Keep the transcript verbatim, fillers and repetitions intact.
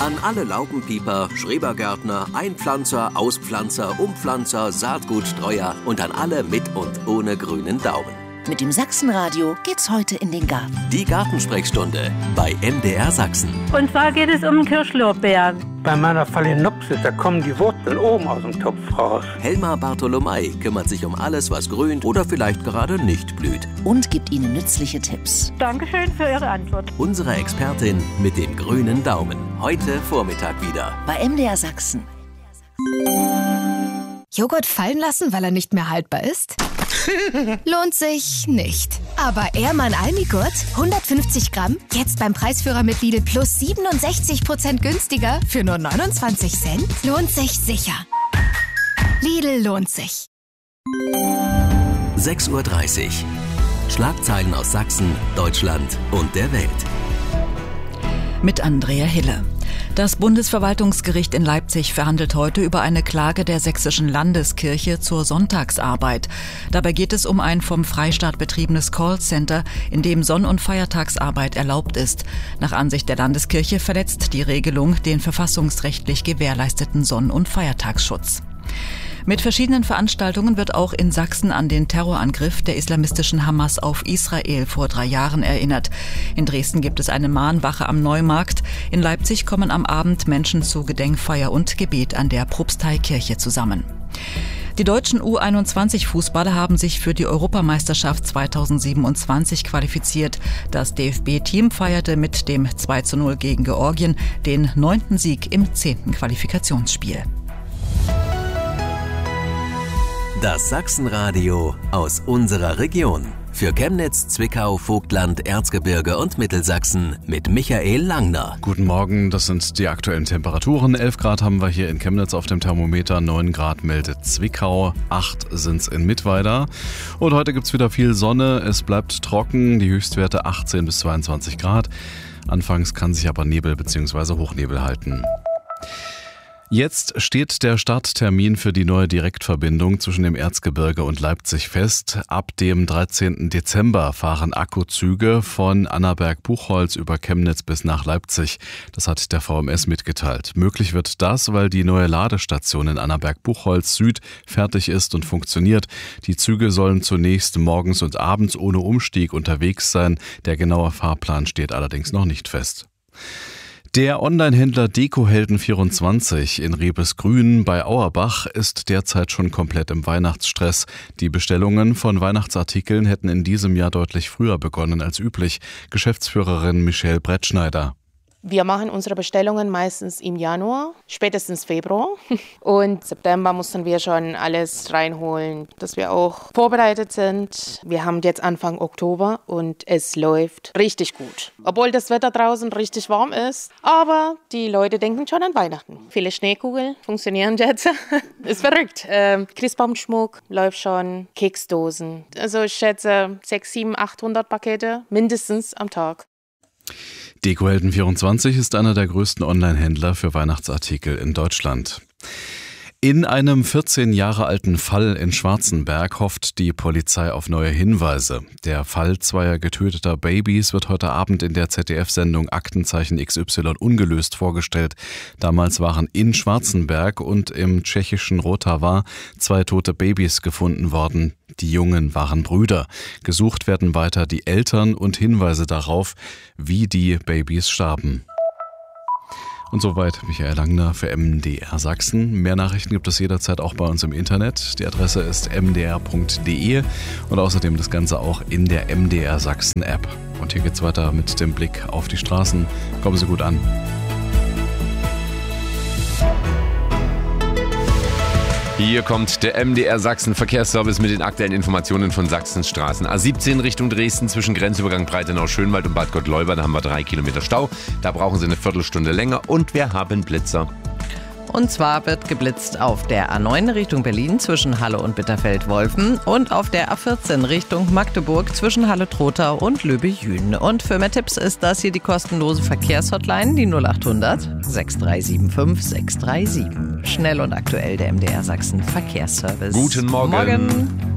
An alle Laubenpieper, Schrebergärtner, Einpflanzer, Auspflanzer, Umpflanzer, Saatgutstreuer und an alle mit und ohne grünen Daumen. Mit dem Sachsenradio geht's heute in den Garten. Die Gartensprechstunde bei M D R Sachsen. Und zwar geht es um Kirschlorbeeren. Bei meiner Phalaenopsis, da kommen die Wurzeln oben aus dem Topf raus. Helma Bartholomei kümmert sich um alles, was grünt oder vielleicht gerade nicht blüht. Und gibt Ihnen nützliche Tipps. Dankeschön für Ihre Antwort. Unsere Expertin mit dem grünen Daumen. Heute Vormittag wieder. Bei M D R Sachsen. Joghurt fallen lassen, weil er nicht mehr haltbar ist? Lohnt sich nicht. Aber Ehrmann Almigurt, hundertfünfzig Gramm, jetzt beim Preisführer mit Lidl plus siebenundsechzig Prozent günstiger für nur neunundzwanzig Cent? Lohnt sich sicher. Lidl lohnt sich. sechs Uhr dreißig. Schlagzeilen aus Sachsen, Deutschland und der Welt. Mit Andrea Hille. Das Bundesverwaltungsgericht in Leipzig verhandelt heute über eine Klage der Sächsischen Landeskirche zur Sonntagsarbeit. Dabei geht es um ein vom Freistaat betriebenes Callcenter, in dem Sonn- und Feiertagsarbeit erlaubt ist. Nach Ansicht der Landeskirche verletzt die Regelung den verfassungsrechtlich gewährleisteten Sonn- und Feiertagsschutz. Mit verschiedenen Veranstaltungen wird auch in Sachsen an den Terrorangriff der islamistischen Hamas auf Israel vor drei Jahren erinnert. In Dresden gibt es eine Mahnwache am Neumarkt. In Leipzig kommen am Abend Menschen zu Gedenkfeier und Gebet an der Propsteikirche zusammen. Die deutschen U einundzwanzig Fußballer haben sich für die Europameisterschaft zweitausendsiebenundzwanzig qualifiziert. Das D F B-Team feierte mit dem zwei zu null gegen Georgien den neunten Sieg im zehnten Qualifikationsspiel. Das Sachsenradio aus unserer Region. Für Chemnitz, Zwickau, Vogtland, Erzgebirge und Mittelsachsen mit Michael Langner. Guten Morgen, das sind die aktuellen Temperaturen. elf Grad haben wir hier in Chemnitz auf dem Thermometer, neun Grad meldet Zwickau, acht sind's in Mittweida. Und heute gibt's wieder viel Sonne, es bleibt trocken, die Höchstwerte achtzehn bis zweiundzwanzig Grad. Anfangs kann sich aber Nebel bzw. Hochnebel halten. Jetzt steht der Starttermin für die neue Direktverbindung zwischen dem Erzgebirge und Leipzig fest. Ab dem dreizehnten Dezember fahren Akkuzüge von Annaberg-Buchholz über Chemnitz bis nach Leipzig. Das hat der V M S mitgeteilt. Möglich wird das, weil die neue Ladestation in Annaberg-Buchholz Süd fertig ist und funktioniert. Die Züge sollen zunächst morgens und abends ohne Umstieg unterwegs sein. Der genaue Fahrplan steht allerdings noch nicht fest. Der Online-Händler Dekohelden vierundzwanzig in Rebesgrün bei Auerbach ist derzeit schon komplett im Weihnachtsstress. Die Bestellungen von Weihnachtsartikeln hätten in diesem Jahr deutlich früher begonnen als üblich. Geschäftsführerin Michelle Brettschneider. Wir machen unsere Bestellungen meistens im Januar, spätestens Februar. Und September mussten wir schon alles reinholen, dass wir auch vorbereitet sind. Wir haben jetzt Anfang Oktober und es läuft richtig gut. Obwohl das Wetter draußen richtig warm ist. Aber die Leute denken schon an Weihnachten. Viele Schneekugeln funktionieren jetzt. Ist verrückt. Ähm, Christbaumschmuck läuft schon, Keksdosen. Also ich schätze sechshundert, siebenhundert, achthundert Pakete mindestens am Tag. Dekohelden vierundzwanzig ist einer der größten Online-Händler für Weihnachtsartikel in Deutschland. In einem vierzehn Jahre alten Fall in Schwarzenberg hofft die Polizei auf neue Hinweise. Der Fall zweier getöteter Babys wird heute Abend in der Z D F-Sendung Aktenzeichen X Y ungelöst vorgestellt. Damals waren in Schwarzenberg und im tschechischen Rotavar zwei tote Babys gefunden worden. Die Jungen waren Brüder. Gesucht werden weiter die Eltern und Hinweise darauf, wie die Babys starben. Und soweit Michael Langner für M D R Sachsen. Mehr Nachrichten gibt es jederzeit auch bei uns im Internet. Die Adresse ist m d r punkt d e und außerdem das Ganze auch in der M D R Sachsen App. Und hier geht's weiter mit dem Blick auf die Straßen. Kommen Sie gut an. Hier kommt der M D R Sachsen Verkehrsservice mit den aktuellen Informationen von Sachsens Straßen. A siebzehn Richtung Dresden zwischen Grenzübergang Breitenau-Schönwald und Bad Gottleuba, da haben wir drei Kilometer Stau. Da brauchen Sie eine Viertelstunde länger und wir haben Blitzer. Und zwar wird geblitzt auf der A neun Richtung Berlin zwischen Halle und Bitterfeld-Wolfen und auf der A vierzehn Richtung Magdeburg zwischen Halle-Trotha und Löbe-Jühn. Und für mehr Tipps ist das hier die kostenlose Verkehrshotline, die null achthundert sechs drei sieben fünf sechs drei sieben. Schnell und aktuell der M D R Sachsen Verkehrsservice. Guten Morgen. Morgen.